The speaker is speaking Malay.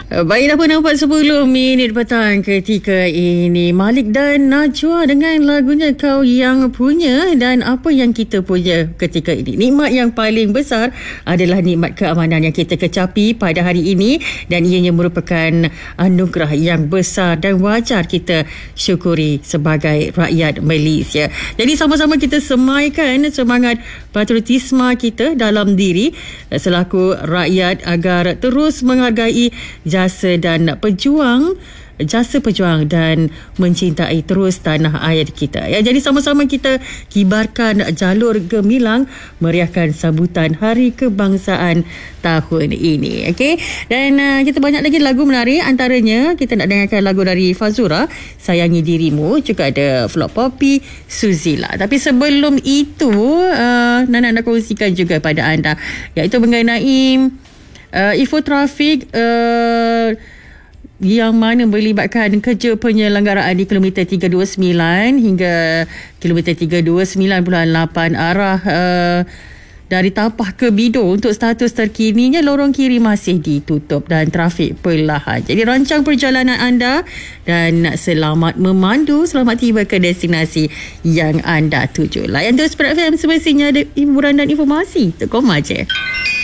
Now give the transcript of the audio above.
Baiklah, penampak 10 minit petang ketika ini. Malik dan Najwa dengan lagunya Kau Yang Punya. Dan apa yang kita punya ketika ini, nikmat yang paling besar adalah nikmat keamanan yang kita kecapi pada hari ini. Dan ianya merupakan anugerah yang besar dan wajar kita syukuri sebagai rakyat Malaysia. Jadi sama-sama kita semaikan semangat patriotisme kita dalam diri selaku rakyat agar terus menghargai jasa pejuang dan mencintai terus tanah air kita. Ya, jadi sama-sama kita kibarkan jalur gemilang meriahkan sambutan Hari Kebangsaan tahun ini. Okey. Dan kita banyak lagi lagu menarik, antaranya kita nak dengarkan lagu dari Fazura, Sayangi Dirimu, juga ada Flop Poppy, Suzila. Tapi sebelum itu Nana nak kongsikan juga pada anda iaitu mengenai info trafik yang mana melibatkan kerja penyelenggaraan di kilometer 329 hingga kilometer 329.8 arah dari Tapah ke Bido. Untuk status terkininya, lorong kiri masih ditutup dan trafik perlahan. Jadi rancang perjalanan anda dan selamat memandu, selamat tiba ke destinasi yang anda tuju. Layan terus Perak FM, semestinya ada hiburan dan informasi. Tekom aja.